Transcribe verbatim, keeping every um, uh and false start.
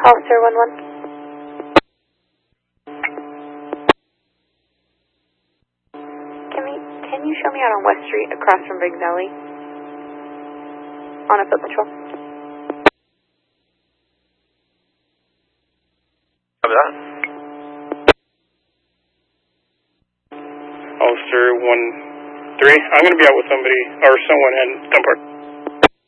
Officer one one. Can we, can you show me out on West Street across from Big Belly? On a foot patrol. Copy that. Officer one three, I'm going to be out with somebody, or someone in Stone Park.